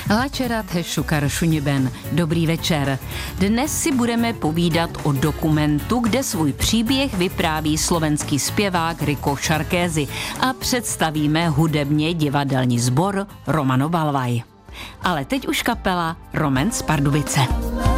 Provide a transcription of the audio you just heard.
Lačerat Šukar Šuněben. Dobrý večer. Dnes si budeme povídat o dokumentu, kde svůj příběh vypráví slovenský zpěvák Riko Šarkézy a představíme hudebně divadelní sbor Romano Balvaj. Ale teď už kapela Romen z Pardubice.